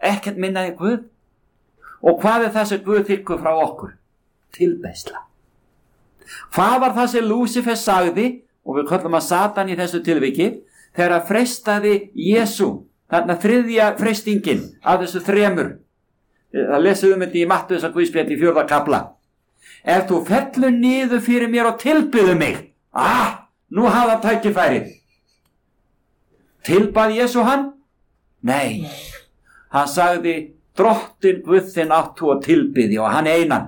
ekkert minna en Guð. Og hvað það sem Guð þykkur frá okkur? Tilbeiðsla. Hvað var það sem Lúsífer sagði, og við köllum að Satan í þessu tilviki, þegar að freistaði Jesú, þarna þriðja freistingin af þessu þremur. Það lesum þetta í Mattheusar guðspjalli í 4. kafla. Ef þú fellur niður fyrir mér og tilbyður mig, nú hafa tækifærið. Tilbað Jesú hann? Nei. Hann sagði, Drottinn Guð þinn áttu að tilbyði og hann einan.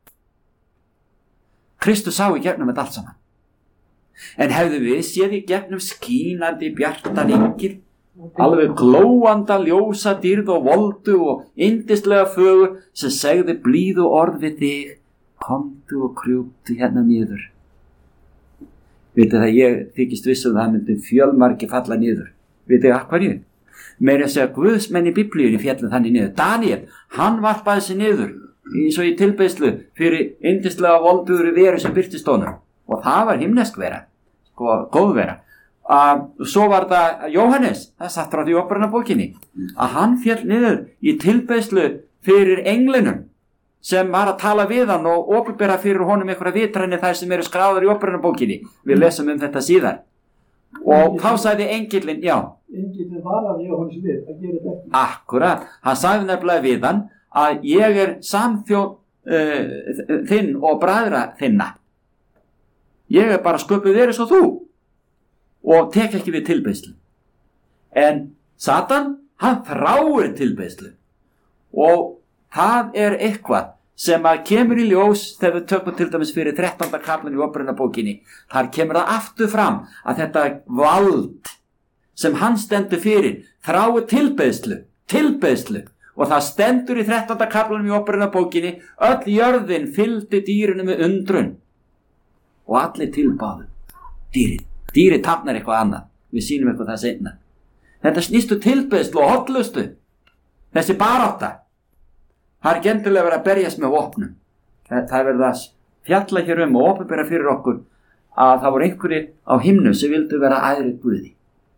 Kristus sá í gegnum þetta allt saman. En hefðu við séð í gegnum skínandi bjartan engil, alveg glóanda ljósa dýrð og voldu og yndislega fögur sem segði blíðu orð við þig, komdu og krjúptu hérna niður. Vitið það, ég þykist viss það myndi fjölmargi falla niður. Vitið það hverju? Meira að segja Guðsmenn í Biblíunni fjallu þannig niður. Daniel, hann varpaði sig niður eins og í tilbeiðslu fyrir yndislega voldugur veru sem birtist honum. Og það var himnesk vera, góð vera. Svo var það Jóhannes, það satt frá því Upprunabókinni, að hann féll niður í tilbeiðslu fyrir englinum sem var að tala við hann og opinbera fyrir honum einhverja vitræni þær sem eru skráður í Upprunabókinni. Við lesum þetta síðar. Og þá sagði engillinn, engillinn varaði Jóhannes við, það gerir þetta ekki. Akkurat, hann sagði nefnilega við hann að ég er samþjón þinn og bræðra þinna. Ég er bara sköpuð verið svo þú og tek ekki við tilbeiðslu. En Satan, hann þráir tilbeiðslu og það er eitthvað sem að kemur í ljós þegar við tökum til dæmis fyrir 13. kaflan í Upprunabókinni. Þar kemur það aftur fram að þetta vald sem hann stendur fyrir þráir tilbeiðslu og það stendur í 13. kaflanum í Upprunabókinni, öll jörðin fylgdi dýrinu með undrun og allir tilbáðu dýrið táknar eitthvað annað, við sýnum eitthvað það seinna. Þetta snýstu tilbeiðslu og hollustu, þessi barátta. Það er ekki endilega verið að berjast með vopnum. Það er verið að fjalla hér og opinbera fyrir okkur að það voru einhverjir á himnum sem vildu vera æðri Guði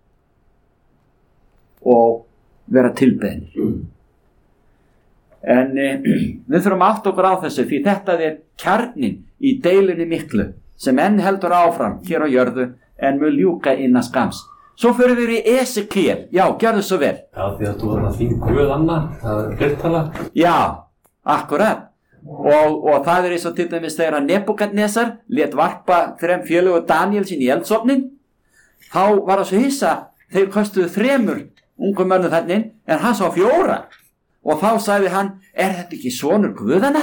og vera tilbeðnir. En við þurfum að átta okkur á þessu, því þetta er kjarnin í deilunni miklu sem enn heldur áfram hér á jörðu en mun ljúka innan skams. Svo fyrir við í Esekiel. Já, gjörðu svo vel. Já, því að þú var að þín Guð Anna, það er flertala. Já, akkurat. Og það er eins og til dæmis þegar að Nebúkadnesar lét varpa 3 fjölugu Daniel sín í eldsofnin. Þá var það svo hissa, þeir kostuðu 3 ungum mönnum þannig, en hann sá 4. Og þá sagði hann, er þetta ekki sonur Guðanna?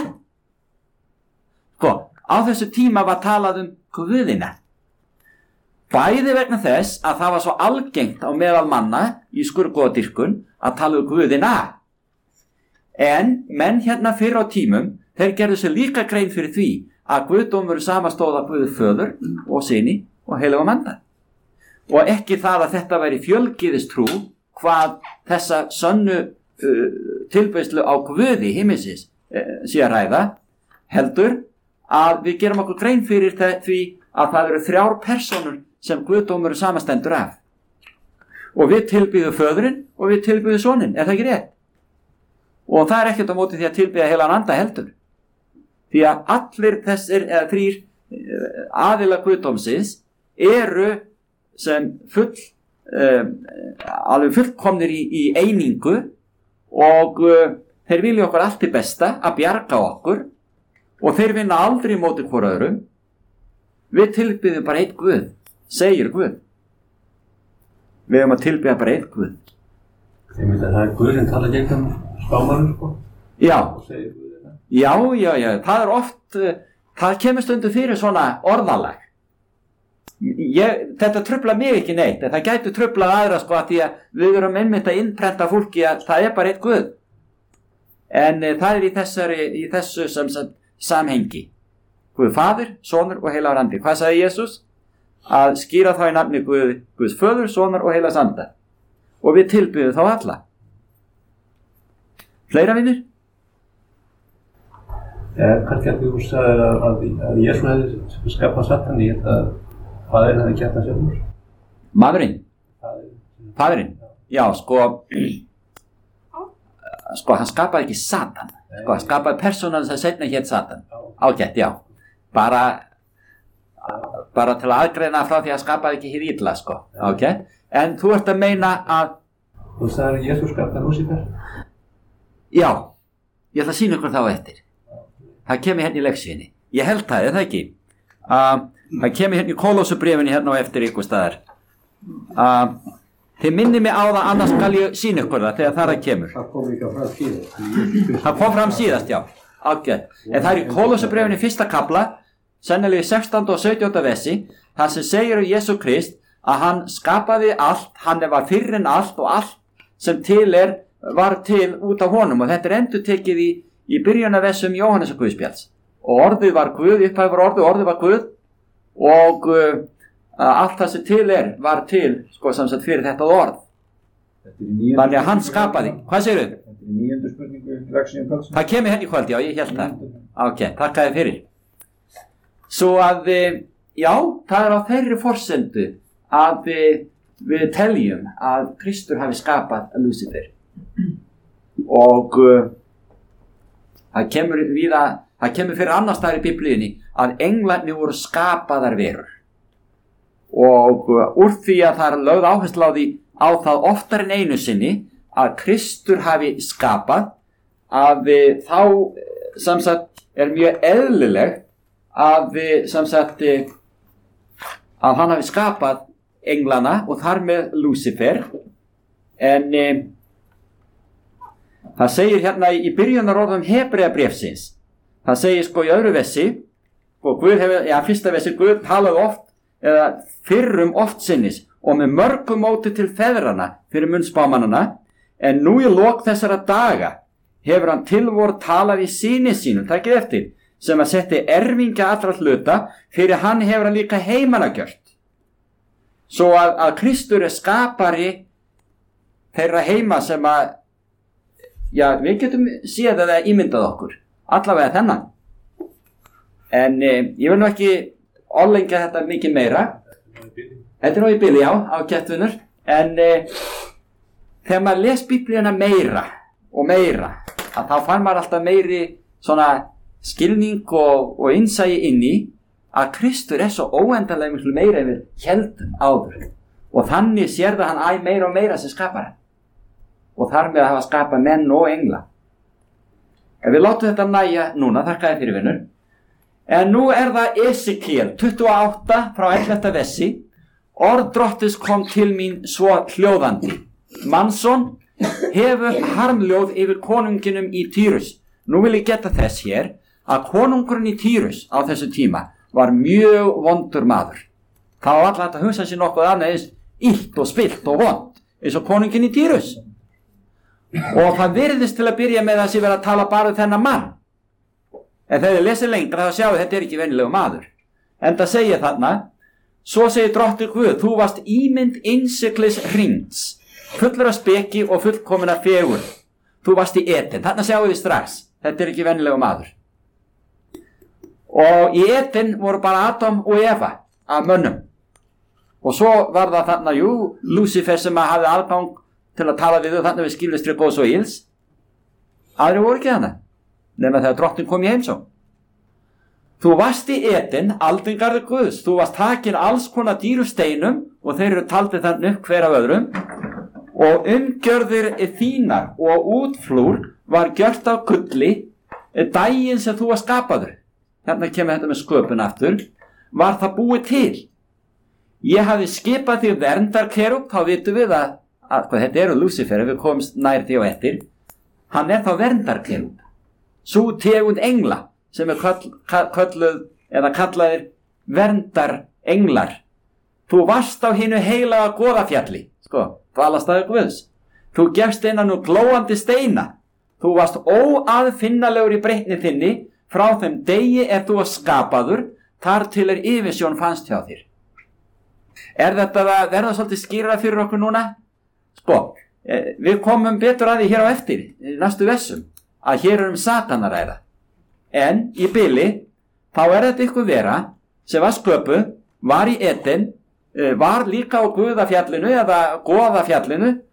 Á þessu tíma var talað Guðina. Bæði vegna þess að það var svo algengt á meðal manna í skurðgoðadýrkun að tala Guðina. En menn hérna fyrr á tímum, þeir gerðu sér líka grein fyrir því að guðdómur samastóð af Guði föður og syni og heilagum anda. Og ekki það að þetta væri fjölgyðistrú hvað þessa sönnu tilbeiðslu á Guði himmisins sé að ræða, heldur að við gerum okkur grein fyrir því að það eru 3 persónur sem guðdómur samastendur af. Og við tilbyðum föðurinn og við tilbyðum soninn, er það ekki rétt? Og það er ekkert á móti því að tilbyða heilan anda heldur. Því að allir þessir 3 aðila guðdómsins eru sem alveg fullkomnir í einingu og þeir vilja okkur allt til besta að bjarga okkur og þeir vinna aldrei móti hvor öðrum. Við tilbyðum bara einn Guð, segir Guð. Við höfum að tilbyða bara einn Guð. Ég myndi að það er Guð sem tala gegn spámanum, sko. Já. Og segir Guð þetta. Já, það er oft, það kemur stundum fyrir svona orðalag. Þetta truflar mig ekki neitt, en það gæti truflað aðra, sko, að því að við erum einmitt að innprenta fólki að það er bara einn Guð. En það er í þessu samhengi. Guð Faðir, Sonur og heilagur andi. Hvað sagði Jesús? Að skýra þá í nafni Guðs Föður, Sonar og heilags anda. Og við tilbyðum þá alla. Fleira vinir? Kannski að þú sagðir að Jesú hefði skapað Satan í þetta Faðirinn hefði gert það sjálfur. Maðurinn? Faðirinn? Já, sko, sko, hann skapaði ekki Satan, sko, hann skapaði persónan sem seinna hét Satan. Ágætt, já. Bara til að aðgreina frá því að skapaði ekki hið illa, sko. Ágætt. En þú ert að meina að... Þú sagði að Jesús skapaði Lúsífer? Já, ég ætla að sýna ykkur þá eftir. Það kemur hérna í leksinni. Ég held það, er það ekki? Það kemur hérna í Kólósubréfinni hérna á eftir ykkur staðar. Þið minnið mig á það, annars skal ég sýna ykkur það þegar það kemur. Það kom ekki fram síðast. Það kom fram síðast, já. Ágætt. En það í Kólósubréfinni fyrsta kafla, sennilega í 16. og 17. versi, þar sem segir Jesú Krist að hann skapaði allt, hann var fyrr en allt og allt sem til var til út af honum, og þetta endurtekið í byrjunarversum Jóhannesar Guðspjalls. Og orðið var Guð, upphæð var orðið var Guð, og allt það sem til var til, sko, samsagt fyrir þetta orð. Þannig að hann skapaði. Hvað segirðu? Þetta er 9. spurningu Laxíum Karlsson. Það kemur hérna í kvöld, já, ég held það. Ok, takk að þið fyrir. Svo að, já, það á þeirri forsendu að við teljum að Kristur hafi skapað Lúsífer. Og það kemur fyrir annars staðar í Biblíunni að englarnir voru skapaðar verur. Og úr því að það lögð áherslu á það oftar en einu sinni að Kristur hafi skapað, að þá samsagt mjög eðlilegt að samsagt að hann hafi skapað englana og þar með Lúsífer. En það segir hérna í byrjunarorðum Hebreabréfsins, það segir sko í öðru versi, og Guð hefur, fyrsta versi, Guð talaði oft eða fyrrum oft sinnis og með mörgum móti til feðrana fyrir munn spámannanna, en nú í lok þessara daga hefur hann tilvor talað í syni sínum, takið eftir, sem að setti erfingja allra hluta, fyrir hann hefur hann líka heimana gjört. Svo að Kristur skapari þeirra heima sem að, já, við getum séð eða ímyndað okkur, allavega þennan. En ég vil nú ekki orðlengja þetta mikið meira. Þetta nú í bili, já, á Gettunur. En þegar maður les Biblíuna meira og meira, að þá fann maður alltaf meiri svona skilning og innsæi inn í að Kristur svo óendanlega miklu meira en við héldum áður. Og þannig sér það hann meira og meira sem skapar hann. Og þar með að hafa skapað menn og engla. En við látum þetta nægja núna, þakka þér fyrir vinnur. En nú það Esekiel 28 frá 11. versi. Orð Drottins kom til mín svo hljóðandi. Mannsson, hefur harmljóð yfir konunginum í Týrus. Nú vil ég geta þess hér að konungurinn í Týrus á þessu tíma var mjög vondur maður. Það var alltaf að hugsa sér nokkuð annað eins illt og spilt og vond eins og konunginn í Týrus. Og það virðist til að byrja með að sé vera að tala bara þennan mann. En þegar þið lesið lengra þá sjáu þetta ekki venjulegu maður. En það segir þarna, svo segir Drottinn Guð, þú varst ímynd innsiglis hrings, fullur af speki og fullkominna fegur. Þú varst í Eden, þarna sjáu þið strax, þetta ekki venjulegu maður. Og í Eden voru bara Adam og Eva af mönnum. Og svo var það þarna, Lúsífer sem hafði aðgang til að tala við þau þarna við skilvistri góðs og íls. Aðri voru ekki þarna, nema þegar Drottinn kom í heimsókn. Þú varst í Eden, aldingarður Guðs, þú varst takin alls konar dýru steinum og þeir eru taldið þarna upp hver af öðrum, og umgjörðir þínar og útflúr var gjört af gulli daginn sem þú var skapaður. Þarna kemur þetta með sköpun aftur, var það búið til. Ég hafi skipað því verndarkerub, þá vitum við að hvað þetta Lúsífer, ef við komumst nær því á eftir, hann þá verndarkerub. Sú tegund engla sem kölluð eða kallaðir verndarenglar. Þú varst á hinu heilaga goðafjalli, dvalarstaður Guðs. Þú gefst innan úr glóandi steina. Þú varst óaðfinnalegur í breytni þinni frá þeim degi þú var skapaður, þar til yfirsjón fannst hjá þér. Þetta að verða svolítið skýrara fyrir okkur núna? Við komum betur að því hér á eftir, í næstu versum, að hér Satan að ræða. En í bili, þá þetta ykkur vera sem var sköpuð, var í Eden, var líka á Guðafjallinu eða Goðafjallinu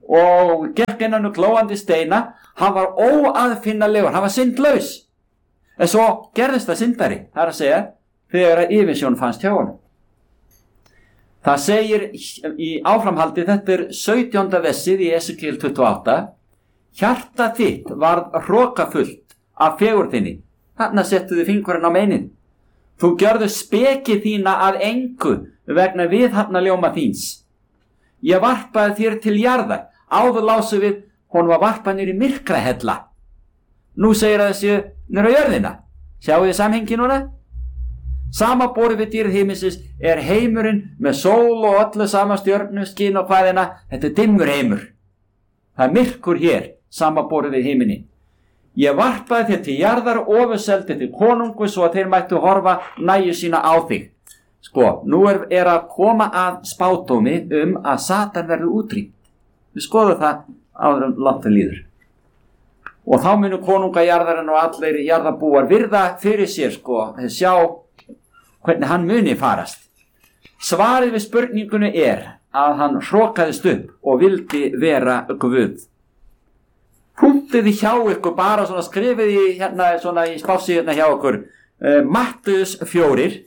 og gekk innan glóandi steina. Hann var óaðfinnanlegur, hann var syndlaus. En svo gerðist það syndari, það að segja, þegar að yfirsjón fannst hjá honum. Það segir í áframhaldi, þetta 17. versið í Esekiel 28, hjarta þitt varð hrokafullt af fegurðinni, þarna settu þið fingurinn á meinið. Þú gjörðu speki þína að engu vegna viðhafnaljóma þíns. Ég varpaði þér til jarðar, áður lásu við, hún var varpað niður í myrkrahella. Nú segir að þessi niður á jörðina. Sjáu þið samhengi núna? Samaborið við dýrð himinsins heimurinn með sól og öllu sama stjörnu, skinn og hvaðina. Þetta dimmur heimur. Það myrkur hér, samaborið við himinin. Ég varpaði þér til jarðar og ofurseldi til konungu svo að þeir mættu horfa næju sína á þig. Sko, nú er að koma að spádómi að Satan verður útrýmt. Við skoðum það áður langt líður. Og þá munu konunga jarðarinn og allir jarðarbúar virða fyrir sér, sko, sjá hvernig hann muni farast. Svarið við spurningunni að hann hrokaðist upp og vildi vera Guð. Punktið hjá ykkur, bara svona skrifið hérna, svona í spási hérna hjá ykkur, Matteus 4,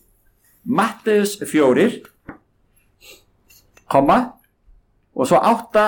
komma, og svo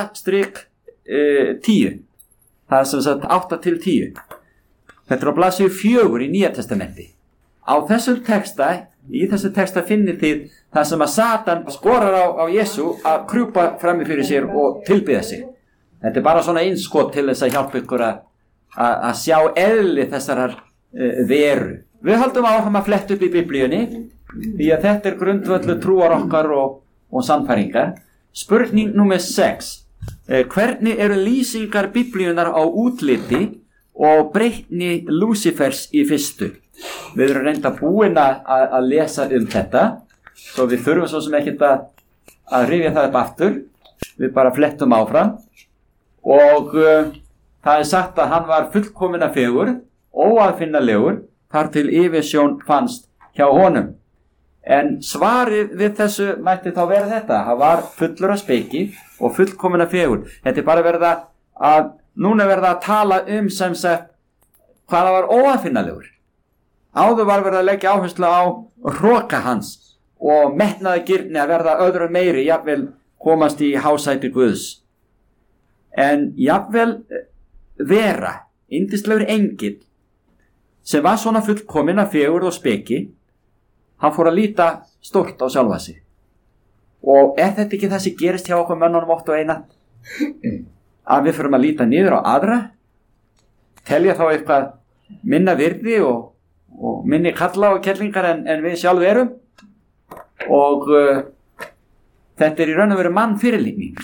8-10. Það sem sagt 8 til 10. Þetta á blaðsíðu 4 í Nýja testamenti. Á í þessu texta finnið þið það sem að Satan skorar á Jesú að krjúpa frammi fyrir sér og tilbiðja sig. Þetta bara svona innskot til þess að hjálpa ykkur að sjá eðli þessarar veru. Við höldum áfram að fletta upp í Biblíunni, því að þetta grundvöldur trúar okkar og sannfæringar. Spurning númer 6. Hvernig eru lýsingar Biblíunar á útliti og breytni Lúsifers í fyrstu? Við erum reynda búin að lesa þetta, svo við þurfum svo sem ekkert að rifja það upp aftur. Við bara flettum áfram og það sagt að hann var fullkominna fegur, óaðfinnanlegur, þar til yfirsjón fannst hjá honum. En svarið við þessu mætti þá vera þetta. Hann var fullur af speki og fullkominna fegur. Þetta bara núna verða að tala sem sagt hvað það var óaðfinnanlegur. Áður var verið að leggja áherslu á hroka hans og metnaðargirni að verða öðru meiri, jafnvel komast í hásæti Guðs. En jafnvel vera, yndislegur engill, sem var svona fullkominn af fegurð og speki, hann fór að líta stórt á sjálfa sig. Og þetta ekki það sem gerist hjá okkur mönnunum oft og eina? Að við förum að líta niður á aðra, telja þá eitthvað minna virði og minni kalla og kellingar en við sjálf erum. Og þetta í raun og veru mann fyrirlitning.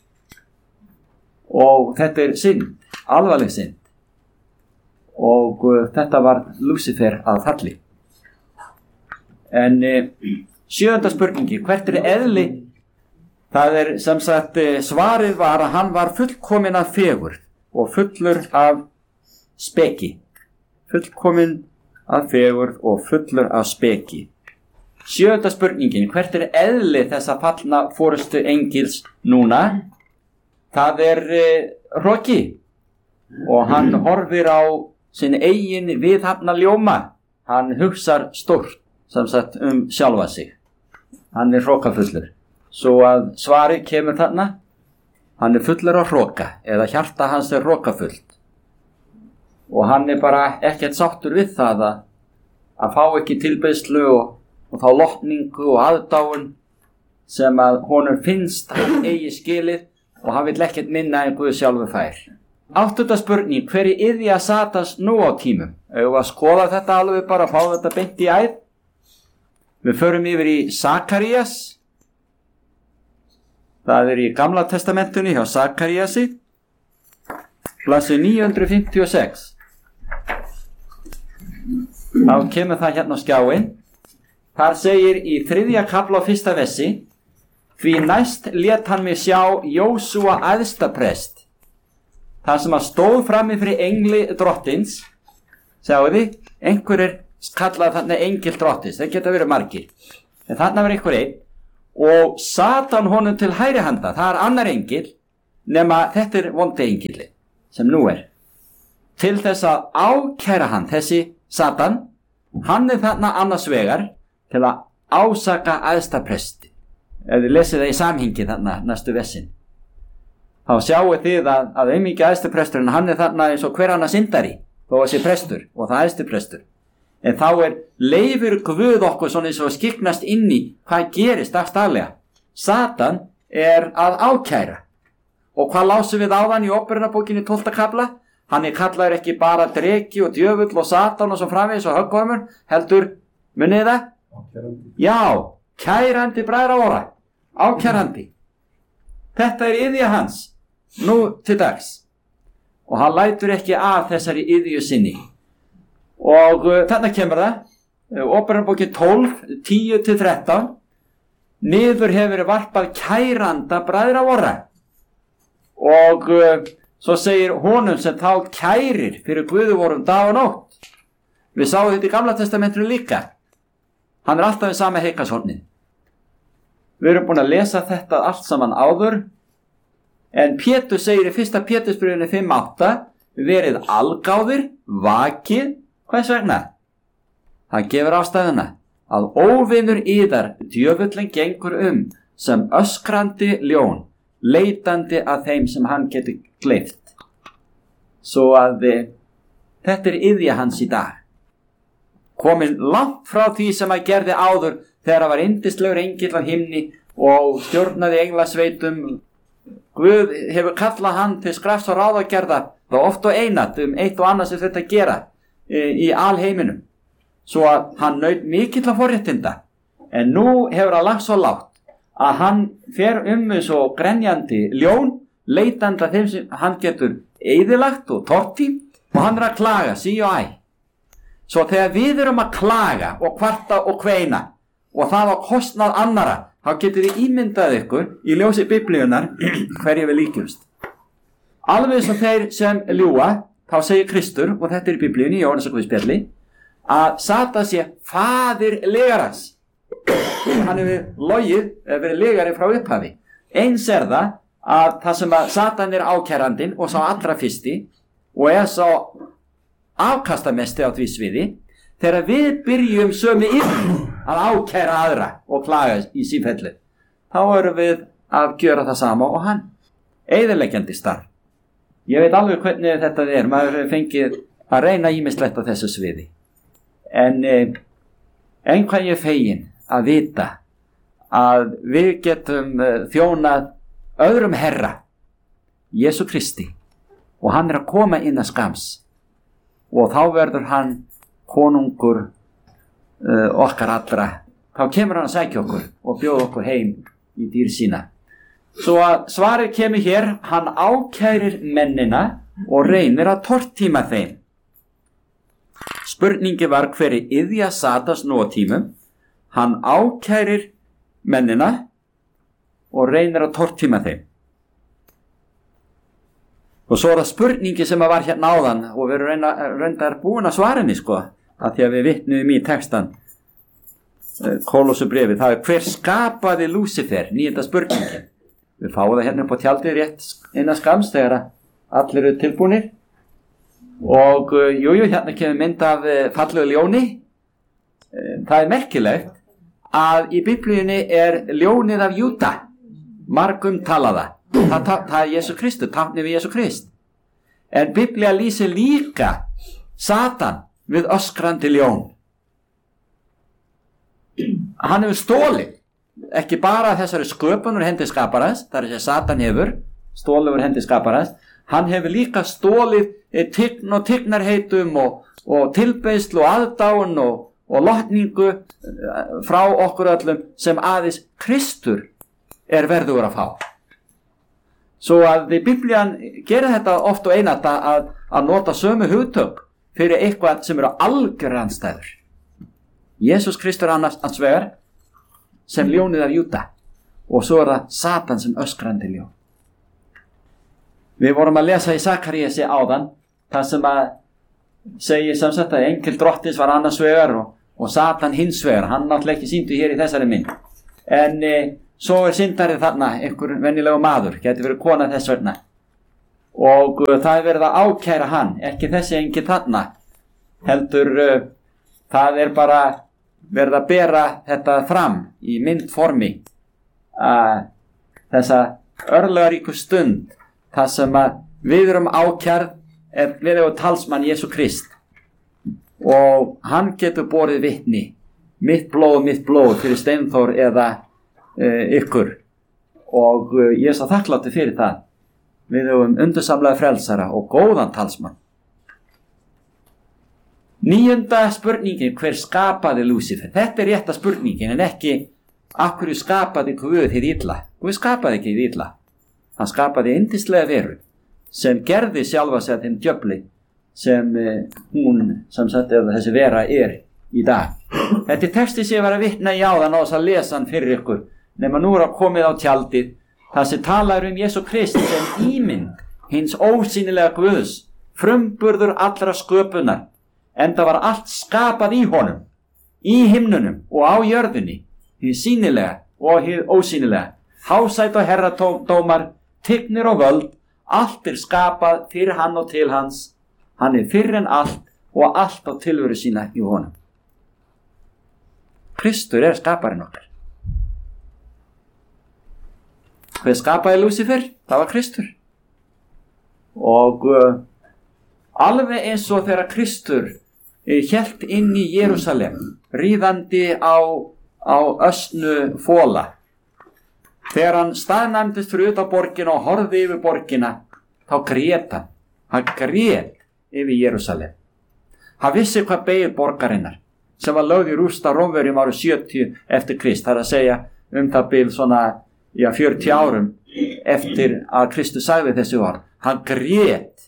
Og þetta synd, alvarleg synd. Og þetta var Lúsifer að falli. En 7. spurningi, hvert eðli? Það sem sagt, svarið var að hann var fullkominn af fegurð og fullur af speki. Fullkominn af fegurð og fullur af speki. 7. spurningin, hvert eðli þessa fallna forustu engils núna? Það hroki og hann horfir á sinn eigin viðhafna ljóma. Hann hugsar stórt, sem sagt sjálfa sig. Hann hrokafullur. Svo að svarið kemur þarna, hann fullur á hroka, eða hjarta hans hrokafullt. Og hann bara ekkert sáttur við það að fá ekki tilbeiðslu og þá lotningu og aðdáun sem að honum finnst hann eigi skilið og hann vill ekkert minna en Guð sjálfur fær. 8. spurning, hver iðja Satans nú á tímum? Ef við að skoða þetta alveg bara, fá þetta beint í æð. Við förum yfir í Sakarías. Það í Gamla testamentunni hjá Sakaríasi, blaðsíðu 956. Þá kemur það hérna á skjáin. Þar segir í 3. kafla á 1. versi: Því næst lét hann mig sjá Jósúa æðstaprest, þar sem hann stóð frammi fyrir engli drottins. Sjáu þið, einhverjir kallaði þarna engil drottins, það geta verið margir, en þarna var einhver einn, og Satan honum til hægri handa. Það annar engil nema þetta vondi engilli sem nú til þess að ákæra hann. Þessi Satan, hann þarna annars vegar til að ásaka æðsta presti. Ef þið lesið það í samhengi þarna næstu vessin, þá sjáu þið að aumingi æðsta presturinn, hann þarna eins og hver annar syndari þó að sé prestur og það æðsti prestur. En þá leifur Guð okkur svona eins og skiknast inn í hvað gerist dagstaglega. Satan að ákæra. Og hvað lásum við áðan í Óperunarbókinni 12. kafla? Hann kallaður ekki bara dreki og djöfull og Satan og svo framvegis og höggormur, heldur, munið það? Já, kærandi bræðra vora, ákærandi. Þetta iðja hans, nú til dags. Og hann lætur ekki af þessari iðju sinni. Og þarna kemur það, Óperunarbókin 12, 10-13, niður hefur varpað kæranda bræðra vora. Og svo segir honum sem þá kærir fyrir Guði vorum dag og nótt. Við sáum þetta í Gamla testamentinu líka. Hann alltaf við sama heikashornið. Við erum búin að lesa þetta allt saman áður. En Pétur segir í 1. Pétursbréfinu 5:8, verið algáðir, vakið. Hvers vegna? Hann gefur ástæðuna að óvinur yðar djöfullin gengur sem öskrandi ljón, leitandi að þeim sem hann getur gleypt. Svo að þetta iðja hans í dag. Komin langt frá því sem að gerði áður þegar var yndislegur engill á himni og stjórnaði englasveitum. Guð hefur kallað hann til skrafs og ráðagerða, þá oft og einat eitt og annað sem þetta gera í alheiminum. Svo að hann naut mikilla forréttinda. En nú hefur hann lagt svo lágt að hann fer eins og grenjandi ljón, leitandi að þeim sem hann getur eyðilagt og torti, og hann að klaga sí og æ. Svo þegar við erum að klaga og kvarta og kveina og það á kostnað annara, þá getur þið ímyndað ykkur í ljósi Biblíunar hverju við líkjumst. Alveg svo þeir sem ljúga, þá segir Kristur, og þetta í Biblíunni í Jóhannesarguðspjalli, að Satan sé faðir legarans. Hann hefur logið, verið legari frá upphafi. Eins það að sem að Satan ákærandinn og sá allra fyrsti og sá afkastamesti á því sviði, þegar við byrjum sömu að ákæra aðra og klaga í sífellu, þá erum við að gjöra það sama og hann. Eyðileggjandi starf. Ég veit alveg hvernig þetta maður fengið að reyna ýmislegt á þessu sviði. En hvað ég fegin að vita að við getum þjónað öðrum herra, Jesú Kristi, og hann að koma inn að skams, og þá verður hann konungur okkar allra. Þá kemur hann að sækja okkur og bjóða okkur heim í dýr sína. Svo að svarið kemur hér, hann ákærir mennina og reynir að tortíma þeim. Spurningi var hver iðja Satans nú á tímum. Hann ákærir mennina og reynir að tortíma þeim. Og svo það spurningi sem var hérna áðan, og við erum reyndar búin að svara henni, að því að við vitnum í textan Kólósubréfið. Það hver skapaði Lúsifer, 9. spurningin. Við fáum það hérna upp á tjaldið rétt innan skams þegar allir eru tilbúnir. Og hérna kemur mynd af fallegu ljóni. Það merkilegt að í Biblíunni ljónið af Júda margumtalaða. Það Jesú Kristur, táknið við Jesú Krist. En Biblía lýsir líka Satan við öskrandi ljón. Hann hefur stólið, ekki bara þessari sköpun úr hendi skaparans, þar sem Satan hefur stólið úr hendi skaparans, hann hefur líka stólið tign og tignarheitum og tilbeiðslu og aðdáun og lotningu frá okkur öllum sem aðeins Kristur verður að fá. Svo að Biblían gerir þetta oft og einat að nota sömu hugtök fyrir eitthvað sem algjör andstæður. Jesús Kristur annars vegar sem ljónið af Júda, og svo það Satan sem öskrandi ljón. Við vorum að lesa í Sakaríasi áðan, það sem að segir sem sagt að engil drottins var annars vegar og Satan hins vegar. Hann náttúrulega ekki sýndu hér í þessari mynd. En svo syndari þarna, einhver venjulegu maður, geti verið kona þess vegna, og það er verið að ákæra hann, ekki þessi engi þarna, heldur það er bara verið að bera þetta fram í myndformi, þessa örlagaríku stund, það sem að við erum ákærð, við erum talsmann Jesú Krist, og hann getur borið vitni, mitt blóð fyrir Steinþór eða ykkur, og ég er svo þakkláttur fyrir það. Við höfum undursamlega frelsara og góðan talsmann. 9. spurningin, hver skapaði Lúsífer? Þetta er rétta spurningin, en ekki af hverju skapaði Guð hið illa. Guð skapaði ekki hið illa. Hann skapaði yndislega veru sem gerði sjálfa sig að þeim djöfli sem hún, sem sagt, eða þessi vera er í dag. Þetta er texti sem ég var að vitna í áðan á þess að lesa hann fyrir ykkur, nema nú er að komið á tjaldið, það sem talar Jesú Krist sem ímynd hins ósýnilega Guðs, frumburður allra sköpunar, enda var allt skapað í honum, í himnunum og á jörðinni, hið sýnilega og hið ósýnilega, hásæt og herradómar, tignir og völd, allt er skapað fyrir hann og til hans, hann er fyrr en allt og allt á tilveru sína í honum. Kristur er skaparinn okkar. Hver skapaði Lúsífer? Það var Kristur. Og alveg eins og þegar Kristur hélt inn í Jerúsalem, ríðandi á ösnu fóla, þegar hann staðnæmdist fyrir utan borgina og horfði yfir borgina, þá grét hann. Hann grét yfir Jerúsalem. Hann vissi hvað beið borgarinnar, sem var lögð í rúst af Rómverjum árið 70 eftir Krist. Það er að segja það bil svona 40 árum eftir að Kristus sagði þessi orð. Hann grét,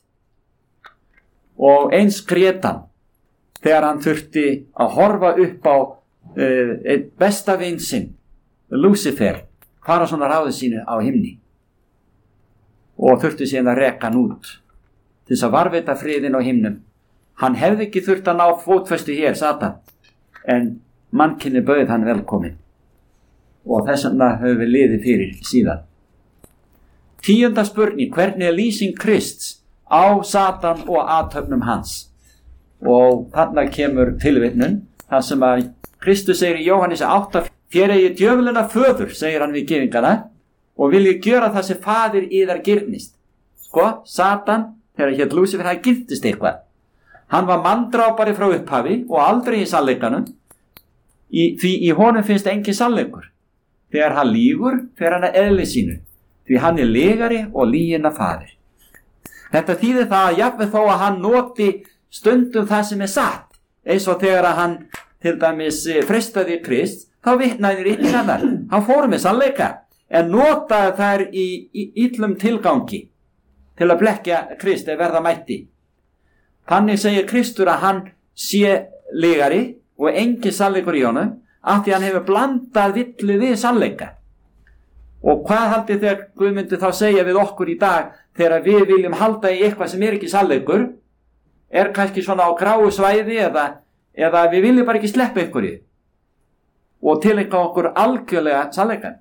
og eins grét hann þegar hann þurfti að horfa upp á einn besta vin sinn, Lúsífer, fara svona ráði sínu á himni, og þurfti síðan að reka hann út til þess að varveita friðin á himnum. Hann hefði ekki þurft að ná fótfestu hér, Satan, en mannkynni bauð hann velkomin, og þess vegna höfum við liðið fyrir síðan. 10. spurning, hvernig er lýsing Krists á Satan og athöfnum hans? Og þarna kemur tilvitnun, þar sem að Kristus segir í Jóhannesi 8, þér eigið djöfulina föður, segir hann við gyðingana, og viljið gjöra það sem faðir yðar girnist. Sko, Satan, þegar hét Lúsífer, það girntist eitthvað. Hann var manndrápari frá upphafi og aldrei í sannleikanum, því í honum finnst engin sannleikur. Þegar hann lýgur, fer hann að eðli sínu, því hann er legari og lygina faðir. Þetta þýðir það að jafnvel þó að hann noti stundum það sem er satt, eins og þegar að hann til dæmis freistaði Krist, þá vitnaði ritningarnar, hann fór með sannleika, en notaði þær í illum tilgangi til að blekkja Krist eða verða mætti. Þannig segir Kristur að hann sé legari og engin sannleikur í honum, af því hann hefur blandað villu við sannleika. Og hvað haldið þegar Guð myndi þá segja við okkur í dag, þegar við viljum halda í eitthvað sem er ekki sannleikur, er kannski svona á gráu svæði, eða við viljum bara ekki sleppa einhverju og tileinka okkur algjörlega sannleikan.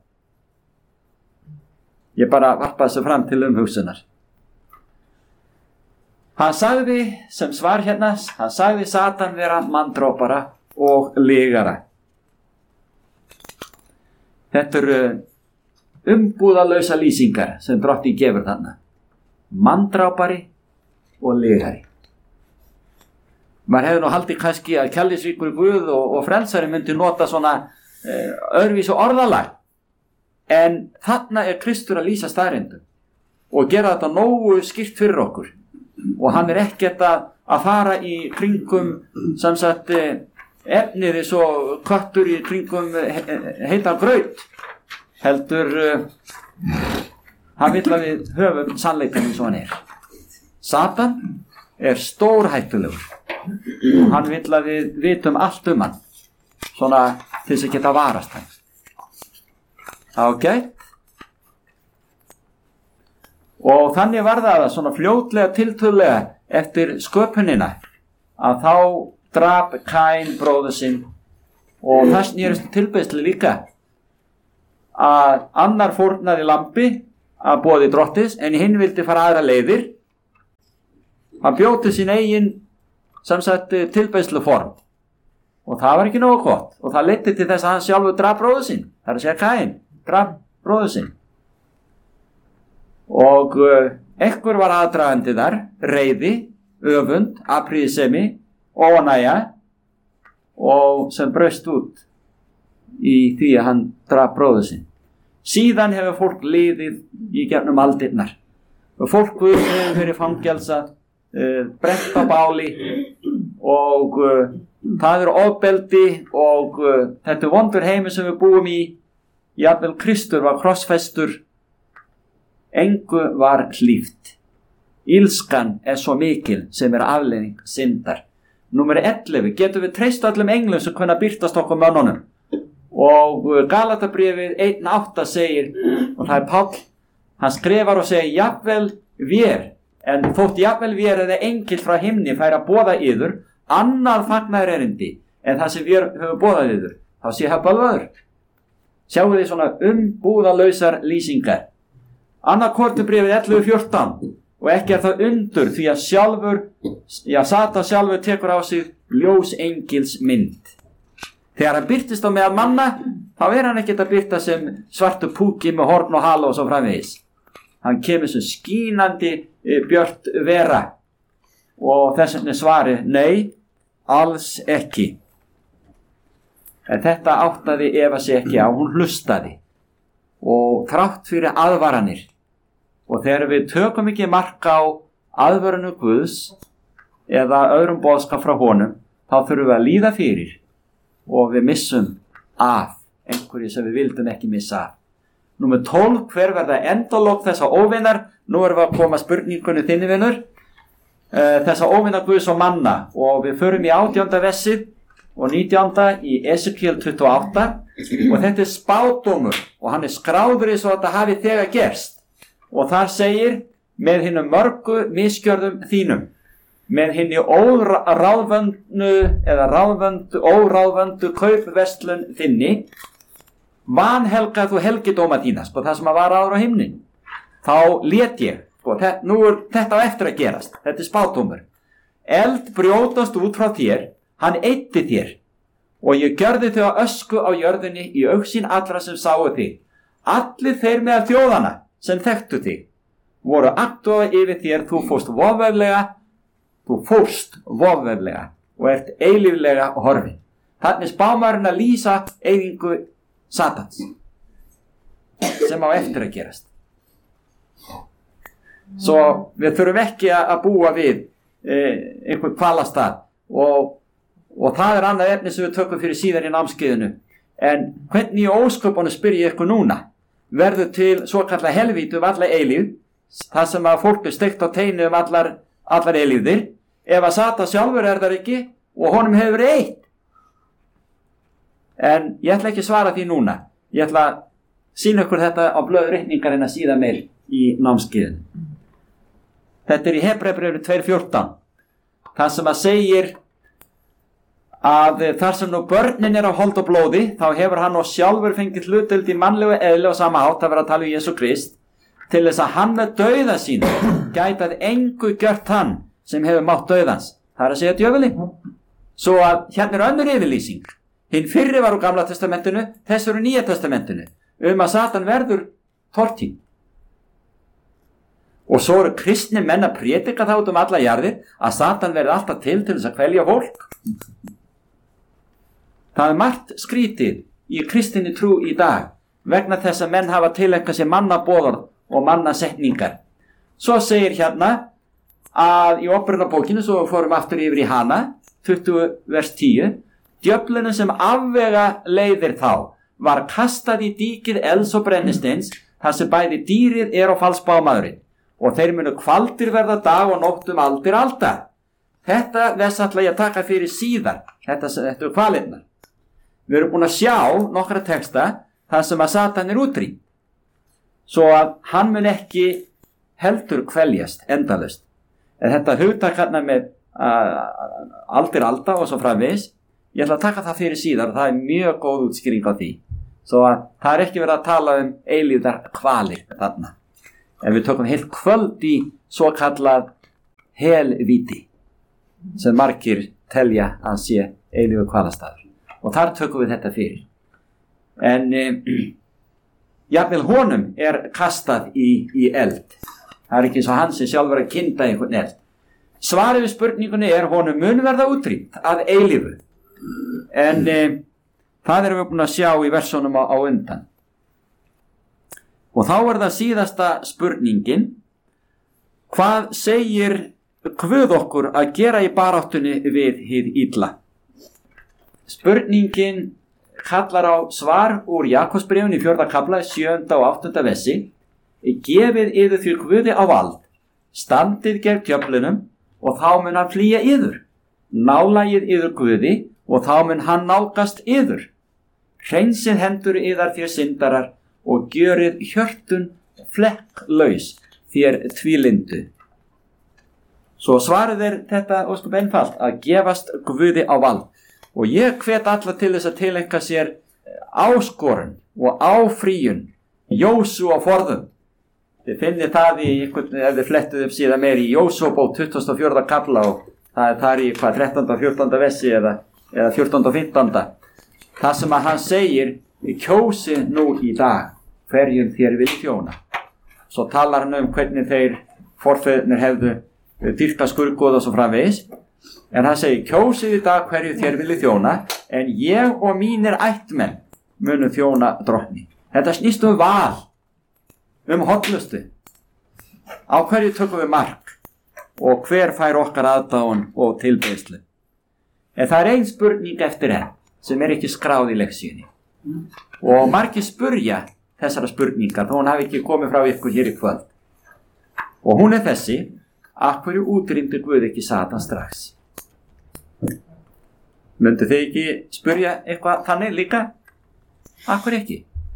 Ég bara varpa þessu fram til umhugsunar. Hann sagði, sem svar hérna, hann sagði Satan vera manndrópara og lygara. Þetta eru umbúðalausa lýsingar sem Drottinn gefur þarna. Manndrápari og lygari. Maður hefði nú haldið kannski að kærleiksríkur Guð og frelsari myndi nota svona öðruvísu orðalag. En þarna er Kristur að lýsa staðreyndum og gera þetta nógu skýrt fyrir okkur. Og hann er ekkert að fara í kringum sem sagt efnið eins og köttur í kringum heitan graut, heldur hann vill að við höfum sannleikann eins og hann er. Satan er stórhættulegur og hann vill að við vitum allt hann, svona til þess að geta varast hann. Ok? Og þannig var það svona fljótlega tiltölulega eftir sköpunina að þá drap Kain bróður sinn, og það snerist tilbeiðslu líka. að annar fórnaði lambi að boði Drottins en hinn vildi fara aðra leiðir. Hann bjó til sín eigin tilbeiðsluform og það var ekki nógu gott og það leiddi til þess að hann sjálfur drap bróður sinn. Það er að segja Kain drap bróður sinn. Og einhver var aðdragandi þar, reiði, öfund, afbrýðisemi, óánægja og sem braust út í því að hann drap bróður sinn. Síðan hefur fólk liðið í gegnum aldirnar og fólk hefur verið fangelsað, brennt á báli og það eru ofbeldi og þetta er vondur heimur sem við búum í. Jafnvel Kristur var krossfestur, engu var hlíft. Ílskan er svo mikil sem er afleiðing syndar. Númer 11, getum við treyst öllum englum sem kunna birtast okkur mönnunum. Og Galatabréfið 1:8 segir, og það er Páll, hann skrifar og segir, jafnvel vér, en þótt jafnvel vér eða engill frá himni fær að boða yður, annað fagnaðar erindi, en það sem vér höfum boðað yður, þá sé það bölvaður. Sjáu þið svona umbúðalausar lýsingar. Annað Korintubréfið 11:14, og ekki er það undur því að Satan sjálfur tekur á sig ljós engils mynd. Þegar hann birtist á meðal manna, þá er hann ekkert að birta sem svartu púki með horn og hala og svo framvegis. Hann kemur sem skínandi björt vera og þess vegna svarið, nei, alls ekki. En þetta áttaði Eva sig ekki á, hún hlustaði og þrátt fyrir aðvaranir. Og þegar við tökum ekki mark á aðvörunu Guðs eða öðrum boðskap frá honum, þá þurfum við að líða fyrir og við missum af einhverju sem við vildum ekki missa af. Númer 12, hver verða endalok þessa óvinnar? Nú erum við að koma spurningunni þinni vinur. Þessa óvinnar Guðs og manna, og við förum í 18. versið og 19. í Esekiel 28 og þetta er spádómur og hann er skráður eins og þetta hafi þegar gerst. Og þar segir, með hinnum mörgu misgjörðum þínum, með hinni óráðvöndu kaupverslun þinni, vanhelgað þú helgidóma þína, sko, það sem að var áður á himnin. Þá lét ég, sko, nú er þetta á eftir að gerast, þetta er spádómur. Eld brjótast út frá þér, hann eyddi þér, og ég gjörði þau að ösku á jörðinni í augsýn allra sem sáu þig. Allir þeir meðal þjóðana sem þekktu þig voru agndofa yfir þér, þú fórst vofveflega og ert eilíflega horfin. Þannig spámaðurinn að lýsa eyðingu Satans sem á eftir að gerast. Svo við þurfum ekki að búa við einhver kvalastað og það er annað efni sem við tökum fyrir síðan í námskeiðinu. En hvernig í ósköpunum spyr ég ykkur núna? Verður til svo kallar helvíti alla eilíf, það sem að fólk er steikt á teinu allar eilífðir, ef að Satan sjálfur er þar ekki og honum hefur verið eitt. En ég ætla ekki að svara því núna. Ég ætla að sýna ykkur þetta á blöðu reikningarinn að síða meir í námskeiðinu. Þetta er í Hebreabréfinu 2:14. Það sem að segir að þar sem nú börnin er á hold og blóði, þá hefur hann og sjálfur fengið hlutdeild í mannlegu eðli og sama hátt, að vera að tala um Jesú Krist, til þess að hann með dauða sín gætað engu gjört hann sem hefur mátt dauðans. Það er að segja djöfuli. Svo að hérna er önnur yfirlýsing. Hinn fyrri var úr Gamla testamentinu, þess eru Nýja testamentinu, að Satan verður tortíð. Og svo eru kristni menn að prédika það út alla jarðir að Satan verði alltaf til þess að kvelja fólk. Það er margt skrítið í kristinni trú í dag vegna þess að menn hafa tileinkað sér mannaboðorð og mannasetningar. Svo segir hérna að í Opinberunarbókinni, svo fórum aftur yfir í hana, 20 vers 10, djöflunum sem afvega leiðir þá var kastað í díkið elds og brennisteins þar sem bæði dýrið er og falsspámaðurinn og þeir munu kvaldir verða dag og nótt aldir alda. Þetta þess ætla ég að taka fyrir síðar. Þetta er kvalirnar. Við erum búin að sjá nokkra texta þar sem að Satan er útrýmt. Svo að hann mun ekki heldur kveljast endalaust. En þetta hugtak hérna með aldir alda og svo framvegis, ég ætla að taka það fyrir síðar og það er mjög góð útskýring á því. Svo að það ekki verið að tala eilífðar kvalir þarna. En við tökum heilt kvöld í svo kallað helvíti sem margir telja að sé eilífur kvalastaður. Og þar tökum við þetta fyrir. En jafnvel honum kastað í eld. Það ekki eins og hann sem sjálfur að kynda einhvern eld. Svarið við spurningunni honum mun verða útrýmt að eilífu. En það erum við búin að sjá í versunum á undan. Og þá það síðasta spurningin. Hvað segir Guð okkur að gera í baráttunni við hið illa? Spurningin kallar á svar úr Jakobsbréfinu í 4. kafla 7. og 8. versi. Gefið yður því Guði á vald, standið gegn djöflunum og þá mun hann flýja yður. Nálagið yður Guði og þá mun hann nálgast yður. Hreinsið hendur yðar þér syndarar og gjörið hjörtun flekklaus þér tvílindu. Svo svarið þetta ósköp einfalt að gefast Guði á vald. Og ég hvet alla til þess að tileinka sér áskorun og áfrýjun Jósúa forðum. Þið finnið það í einhvern, ef þið flettuð upp síðan meir í Jósúabók 24. kafla og það í 13. og 14. versi eða 14. og 15. Það sem að hann segir, kjósið nú í dag hverjum þér vil þjóna. Svo talar hann hvernig þeir forfeðurnir hefðu dýrka skurðgoð og svo framvegis. En hann segir, kjósið í dag hverju þér vilji þjóna, en ég og mínir ættmenn munu þjóna drottni. Þetta snýst val, hollustu. Á hverju tökum við mark og hver fær okkar aðdáun og tilbeiðslu. En það ein spurning eftir sem ekki skráð í leksíunni. Og margir spurja þessara spurningar, þó hún hafi ekki komið frá ykkur hér í kvöld. Og hún þessi, af hverju útrýmdi Guð ekki Satan strax? Myndu þið ekki spurja eitthvað þannig líka? Af hverju ekki?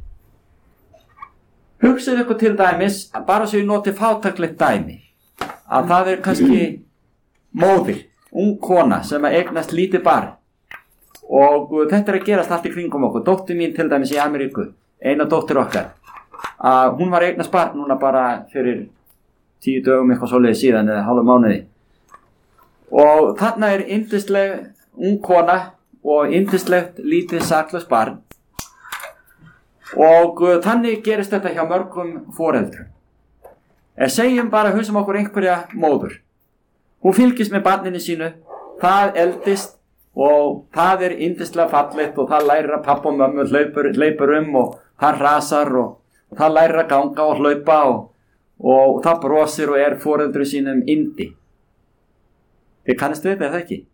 Hugsið ykkur til dæmis, bara svo ég noti fátæklegt dæmi, að það kannski móðir, ung kona sem að eignast lítið barn. Og þetta að gerast allt í kringum okkur. Dóttir mín til dæmis í Ameríku, eina dóttir okkar, að hún var eignast barn núna bara fyrir 10 dögum eitthvað svoleiðis síðan eða hálfum mánuði. Og þarna yndisleg ung kona og yndislegt lítið saklaust barn. Og þannig gerist þetta hjá mörgum foreldrum. En segjum bara, hugsaum okkur einhverja móður. Hún fylgist með barninu sínu, það eldist og það yndislega fallegt og það lærir að pappa og mömmu hleypur og það rasar og það lærir að ganga og hlaupa og það brosir og foreldru sínum yndi. Þið kannist við þetta ekki?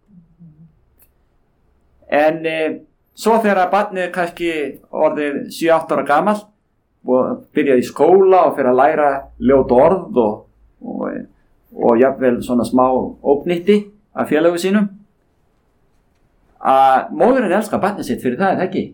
En svo þegar barnið kannski orðið 7-8 ára gamalt og byrjaði í skóla og fyrir að læra ljót orð og jafnvel svona smá ógnýtti af félögum sínum, að móðurinn elskar barnið sitt fyrir það ekki?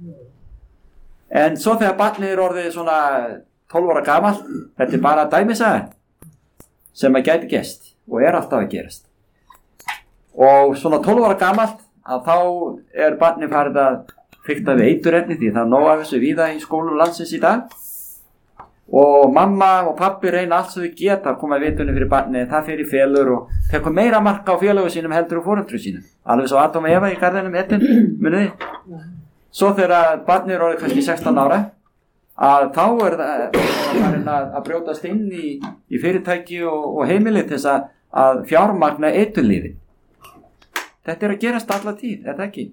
En svo þegar barnið orðið svona 12 ára gamalt, þetta bara dæmisaga sem að gæti gerst og alltaf að gerast. Og svona 12 ára gamalt, að þá barnið farið að fikta við eiturefni því það nóg af þessu víða í skólum landsins í dag. Og mamma og pappi reyna allt sem þau geta að koma vitunni fyrir barnið, það fer í felur og tekur meira marka á félögum sínum heldur og foreldrum sínum. Alveg svo Adam og Eva í garðinum munið þið. Svo þegar barnið orðið kannski 16 ára, að þá það farin að brjótast inn í fyrirtæki og heimili til þess að fjármagna eiturlífið. Þetta að gerast alla tíð, það ekki?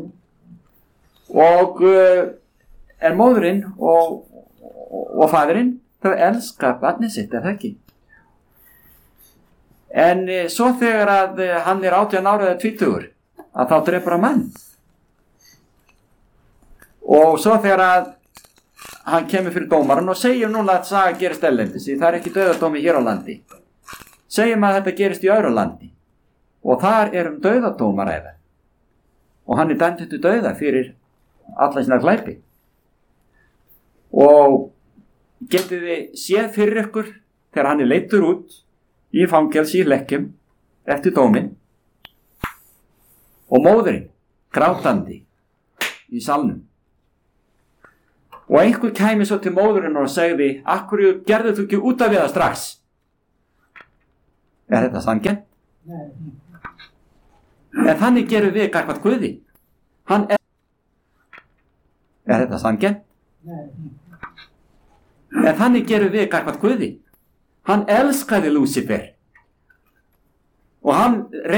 Og en móðurinn og faðurinn, þau elska barnið sitt, það ekki? En svo þegar að hann 18 ára eða 20, að þá drepur hann mann. Og svo þegar að hann kemur fyrir dómaran og segjum núna að saga gerist erlendis, það ekki dauðadómi hér á landi. Segjum að þetta gerist í öðru landi. Og þar dauðadóm að ræða. Og hann dæmdur til dauða fyrir alla sína glæpi. Og getið þið séð fyrir ykkur þegar hann leiddur út í fangelsi í Lekkjum eftir dóminn og móðurinn grátandi í salnum. og einhver kæmi svo til móðurinnar og segði: af hverju gerðu þú ekki út af við það strax? Er þetta sanngjarnt? Nei. En þannig gerum við gagnvart Guði. Er þetta sanngjarnt? Nei. En þannig gerum við gagnvart Guði. Hann elskaði Lúsífer og hann